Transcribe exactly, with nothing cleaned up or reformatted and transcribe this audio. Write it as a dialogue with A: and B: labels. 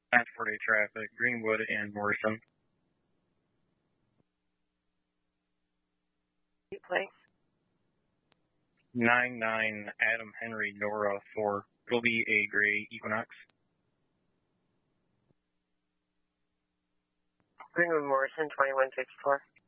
A: nine forty traffic, Greenwood and Morrison.
B: Place.
A: nine nine Adam Henry Nora for Gobi A Gray Equinox.
B: Greenwood Morrison, twenty-one fifty-four.